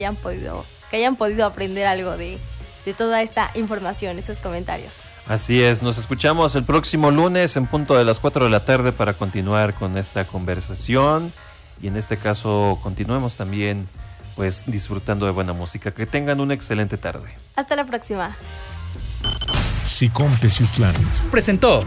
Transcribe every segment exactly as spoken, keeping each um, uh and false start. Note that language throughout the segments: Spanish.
hayan podido, que hayan podido aprender algo de, de toda esta información, estos comentarios. Así es, nos escuchamos el próximo lunes en punto de las cuatro de la tarde para continuar con esta conversación y en este caso continuemos también pues disfrutando de buena música. Que tengan una excelente tarde. Hasta la próxima. SICOM Teciutlán presentó.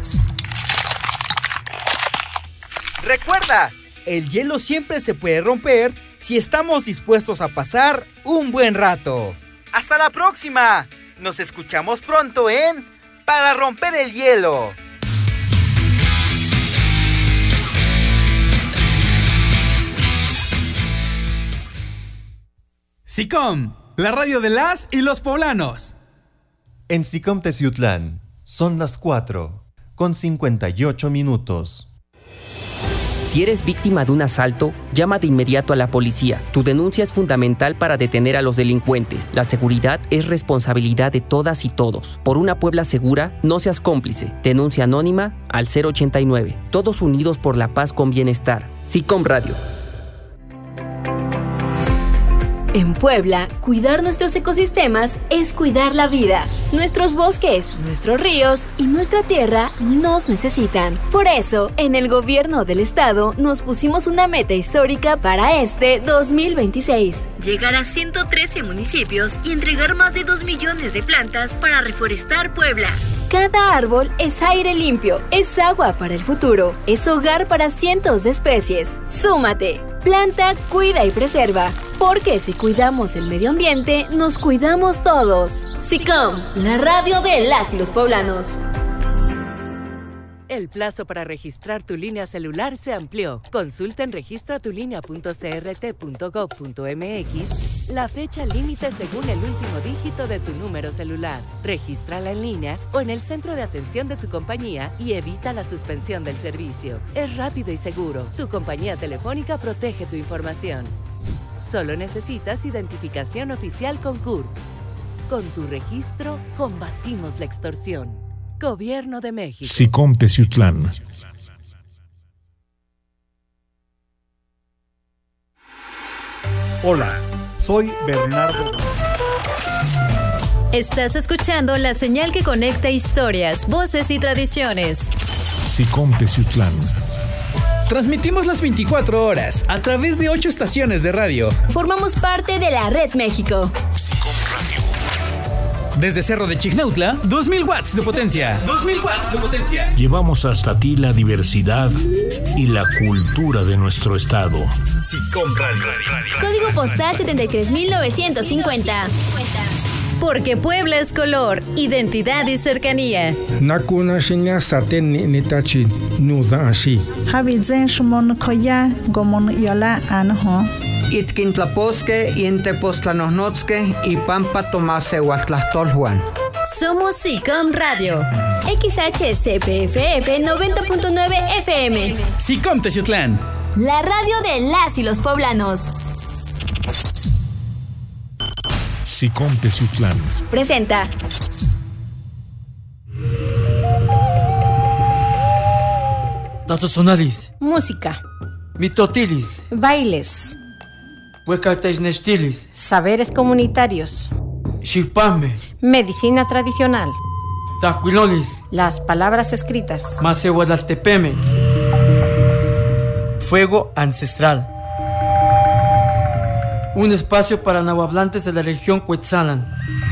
Recuerda, el hielo siempre se puede romper si estamos dispuestos a pasar un buen rato. ¡Hasta la próxima! Nos escuchamos pronto en Para Romper el Hielo. SICOM, la radio de las y los poblanos. En SICOM Teciutlán son las cuatro con cincuenta y ocho minutos. Si eres víctima de un asalto, llama de inmediato a la policía. Tu denuncia es fundamental para detener a los delincuentes. La seguridad es responsabilidad de todas y todos. Por una Puebla segura, no seas cómplice. Denuncia anónima al cero ochenta y nueve. Todos unidos por la paz con bienestar. SICOM Radio. En Puebla, cuidar nuestros ecosistemas es cuidar la vida. Nuestros bosques, nuestros ríos y nuestra tierra nos necesitan. Por eso, en el gobierno del estado nos pusimos una meta histórica para este dos mil veintiséis. Llegar a ciento trece municipios y entregar más de dos millones de plantas para reforestar Puebla. Cada árbol es aire limpio, es agua para el futuro, es hogar para cientos de especies. ¡Súmate! Planta, cuida y preserva, porque si cuidamos el medio ambiente, nos cuidamos todos. SICOM, la radio de las y los poblanos. El plazo para registrar tu línea celular se amplió. Consulta en registra tu línea punto c r t punto gob punto m x la fecha límite según el último dígito de tu número celular. Regístrala en línea o en el centro de atención de tu compañía y evita la suspensión del servicio. Es rápido y seguro. Tu compañía telefónica protege tu información. Solo necesitas identificación oficial con C U R P. Con tu registro, combatimos la extorsión. Gobierno de México. SICOM Teciutlán. Hola, soy Bernardo. Estás escuchando la señal que conecta historias, voces y tradiciones. SICOM Teciutlán. Transmitimos las veinticuatro horas a través de ocho estaciones de radio. Formamos parte de la Red México. SICOM Radio. Desde Cerro de Chignautla, dos mil watts de potencia. dos mil watts de potencia. Llevamos hasta ti la diversidad y la cultura de nuestro estado. SICOM Radio. Código postal setenta y tres mil novecientos cincuenta. Porque Puebla es color, identidad y cercanía. Nakuna shinya saten ni nitachi nuda ashi. Habizen shmon koya gomon yola anho. Itkintlaposque, Intepostlanosnotzque y Pampa Tomase Huatlastolhuan. Somos SICOM Radio. X H C P F F noventa punto nueve F M. SICOM Teciutlán. La radio de las y los poblanos. SICOM Teciutlán. Presenta. Datos sonalis. Música. Mitotilis. Bailes. Huecateisnestilis. Saberes comunitarios. Xipame. Medicina tradicional. Tacuilolis. Las palabras escritas. Macehualaltepemec. Fuego ancestral. Un espacio para nahuablantes de la región Cuetzalan.